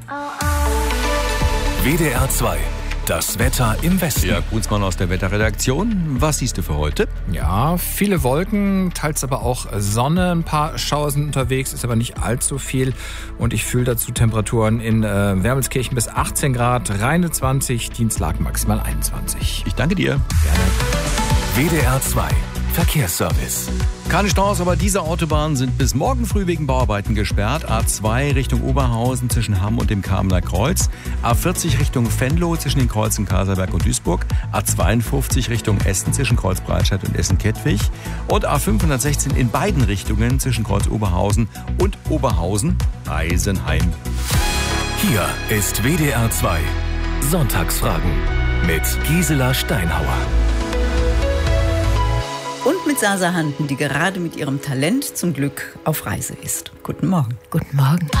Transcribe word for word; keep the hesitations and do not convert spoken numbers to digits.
W D R zwei. Das Wetter im Westen. Ja, Brunsmann aus der Wetterredaktion. Was siehst du für heute? Ja, viele Wolken, teils aber auch Sonne. Ein paar Schauer sind unterwegs, ist aber nicht allzu viel. Und ich fühle dazu Temperaturen in äh, Wermelskirchen bis achtzehn Grad, Rheine zwanzig, Dienstlaken maximal einundzwanzig. Ich danke dir. W D R zwei. Verkehrsservice. Keine Staus, aber diese Autobahnen sind bis morgen früh wegen Bauarbeiten gesperrt. A zwei Richtung Oberhausen zwischen Hamm und dem Kamener Kreuz. A vierzig Richtung Venlo zwischen den Kreuzen Kaserberg und Duisburg. A zweiundfünfzig Richtung Essen zwischen Kreuz Breitscheid und Essen-Kettwig. Und A fünfhundertsechzehn in beiden Richtungen zwischen Kreuz Oberhausen und Oberhausen-Eisenheim. Hier ist W D R zwei. Sonntagsfragen mit Gisela Steinhauer. Und mit Sasa Handen, die gerade mit ihrem Talent zum Glück auf Reise ist. Guten Morgen. Guten Morgen.